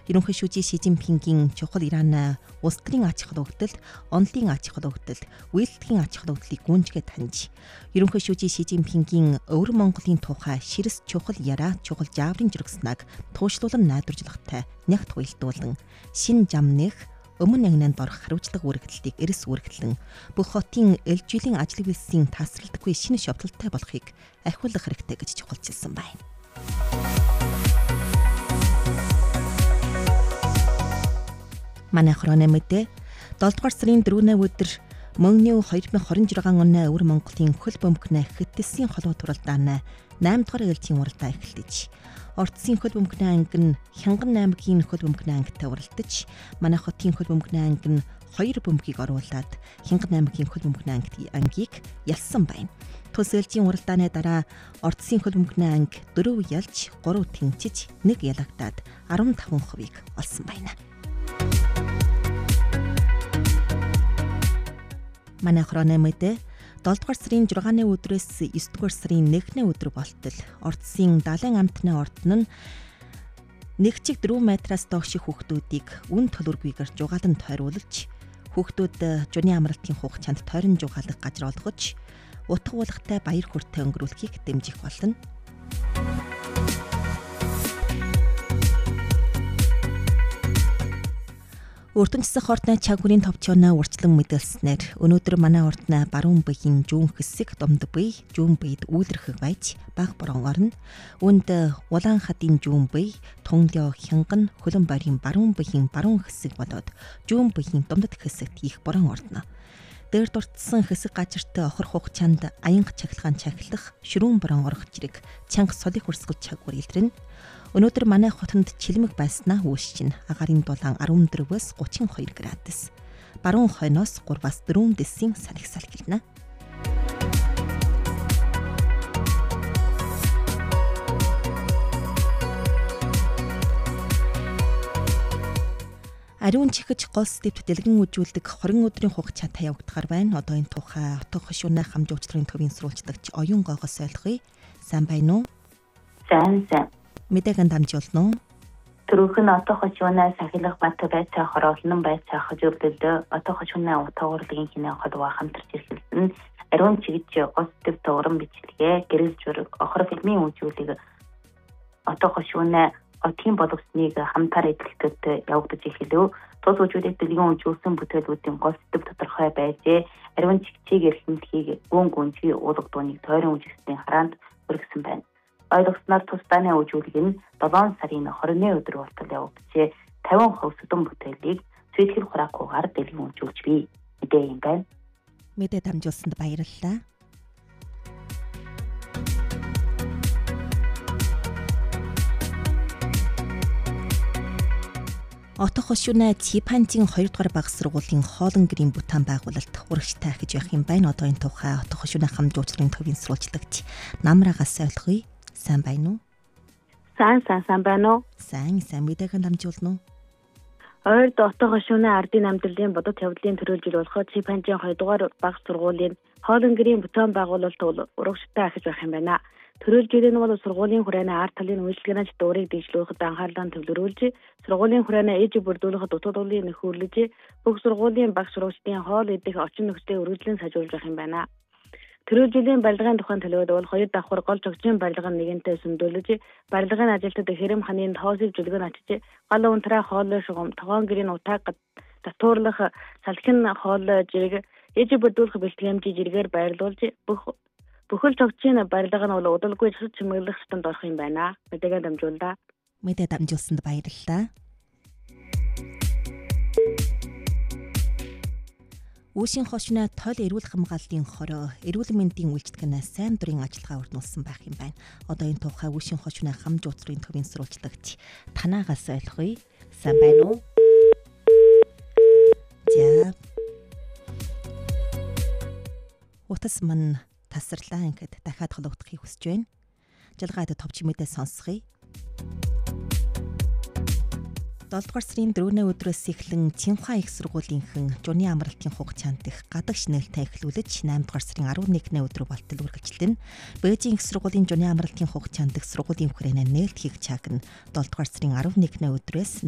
Ерөнхий шүүжийн Ши Жинпингийн чухал Иран улс төрийн аж ахуй хөгжилд, онолын аж ахуй хөгжилд, үйлдвэрийн аж ахуй хөгжлийг гүнжгээ таньж, ерөнхий шүүжийн Ши Жинпингийн Өвөр Монголын тухай ширс чухал яраа, чухал жааврын журагснаг туушлуулан найдваржлагтай нягт хуйлдуулан шин зам нэх өмнө ангинанд орох хариуцлага үүрэгдлийг эрс үүрэгдлэн бүх хотын элжилийн ажил үйлсийн тасралтгүй шинэ шовдлолтой болохыг ахиулах хэрэгтэй гэж чухалчилсан байна. Манай хороны мэдээ 7 дугаар сарын 4-ний өдөр мөн 2026 оны Өвөр Монголын хөл бөмбөгнө хэттэлсийн холбоо туралдааны 8 дугаар ээлжийн уралдаан эхэлж Ордсын хөл бөмбөгний анги нь Хянган аймгийн хөл бөмбөгний ангитай уралдаж, манай хотын хөл бөмбөгний анги нь 2 бөмбөгийг оруулаад Хянган аймгийн хөл бөмбөгний ангийг ялсан байна. Тус ээлжийн уралдааны дараа Ордсын хөл бөмбөгний анги 4 ялж, 3 тэнцэж, 1 ялагдаад 15% олсон байна. Манай хороны мэдээ 7 дугаар сарын 6-ны өдрөөс 9 дугаар сарын 1-ний өдөр болтол Ордсын далайн амтны ордон нь нэгчиг 4 метраас доош хүүхдүүдийг үн төлөвргүйгээр жугаалan тойруулж, хүүхдүүд жуны амралтын хугацаанд тойрон жугаалах газар олгож, утга уулгатай баяр хүртээ өнгөрүүлэхийг дэмжих болно. Өртөнцсөн хортны чаг хүрийн товчооноо урьдчилан мэдээлснээр өнөөдөр манай ордны баруун бүхийн жүүн хэсэг Домд бие, жүүн биед үйлрэх байж баг борон орно. Үүнд Улаан хадын жүүн бие, Тунгдё Хянган хөлөн байрын баруун бүхийн баруун хэсэг болоод жүүн бүхийн Домдод хэсэгт их борон орно. Дээр дурдсан хэсэг газарт охор хугацаанд аянга чахилгаан чахилах, ширүүн борон орох зэрэг чанга солих урсгал чагвар илрэнэ. Өнөөдөр манай хотод чилмэг байснаа үүсчин агарын дулаан 14-өөс 32 градус. Баруун хойноос 3-аас 4 дэсийн салхисал гэлнэ. Ариун чихэж голс дэвт дэлгэн үжүүлдэг 20 өдрийн хугацаатай явагдахаар байна. Одоо энэ тухай отго хошууны хамт уучлалын төвийн сурвалжлагч Оюун Гогоос ойлгоё. Сайн байна уу? Сайн. Мэдээгээр дамжуулна уу? Түрүүхэн отго хошууны сахилах бат байцаа хороолон байцаа хожигдөлдөө отго хошууны утгуурлын хинэ ходва хамтарч ирсэн. Ариун чихэж голс дэвт уран бичлэгээ гэрэл зураг охор фильмийн үйлчлэгийг отго хошууны отын боловсныг хамтаар эзэлтэд явагдаж эхэлв. Тус үжүүлэлт дэлгэн үжүүлсэн бүтээлүүдийн гол сэдэв тодорхой байжээ. Ариун чихчийг эрхэмлэхийг гүнжгийн уулга дуунийг тойрон үжигсний хараанд хүргэсэн байна. Ойлгосноор тусдааны үжүүлэг нь 7 сарын 20-ны өдөр болтол явагдажээ. 50% сэдэв бүтээлийг Сүйтгэл хураакуугаар дэлгэн үжүүлж бий. Мэдээ юм байна. Мэдээ дамжуулсанд баярлалаа. Отго хошууны Ципанжийн 2 дугаар баг сургуулийн хоолон гэрийн бүтээн байгуулалт урагштай ахиж явах юм байна. Одоо энэ тухай отго хошууны хамт уучлалын төвийн сурвалжлагч Намрагаас ойлгоё. Сайн байна уу? Сайн байна уу? Сайн мэдээгээр дамжуулна уу? Ойрд отго хошууны ардын амьдралын бодит явдлын төрөлжил болох Ципанжийн 2 дугаар баг сургуулийн хоолон гэрийн бүтээн байгуулалт урагштай ахиж явах юм байна. Төрөлжил нь бол сургуулийн хүрээний ард талын үйлчлэгнэж дуурийг дэвшлүүлэхэд анхаарлаа төвлөрүүлж, сургуулийн хүрээний ээж бүрдүүлэхэд утгуулгын нөхөрлөж, бүх сургуулийн багш сурагчдын хоол идэх орчин нөхцөлийг өргөжлөн сайжруулж явах юм байна. Төрөлжилийн барилгын тухайн төлөвлөлд бол 2 давхар гол чогчийн барилгын нэгэнтэй сүмдүүлж, барилгын ажилтнад хэрэм ханын тоосыг жүлгэн очиж, гал унтраа хоолой шугам, тогоон гэрийн утааг татуурлах, салхин хоол зэрэг ээж бүрдүүлэх бэлтгэмжийн зэрэгээр байрлуулж, бүхэл чогчийн барилга нь бол удалгүй цэцэг чимэглэх системд орох юм байна. Мэдээгээр дамжууллаа. Мэдээ дамжуулсанд баярлалаа. Үүшийн хошны тол эрүүл хамгааллын хороо эрүүл мэндийн үйлчлэгнээ сайн дурын ажиллагаа өрнүүлсэн байх юм байна. Одоо энэ тухай Үүшийн хошны хамт уучлалын төвийн сурвалжлагч Танаагаас ойлгоё. Сайн байна уу? За. Утас мань тасарлаа ингээд дахиад хологдохыг хүсэж байна. Жалгаад товч мэдээ сонсгоё. 7 дугаар сарын 4-ний өдрөөс эхлэн Цинхуа их сургуулийнхэн жуны амралтын хугацаанд их гадагш нээлттэй эхлүүлж 8 дугаар сарын 11-ний өдрөө болтол үргэлжлэнэ. Бээжин их сургуулийн жуны амралтын хугацаанд их сургуулийн хүрээний нээлт хийх цаг нь 7 дугаар сарын 11-ний өдрөөс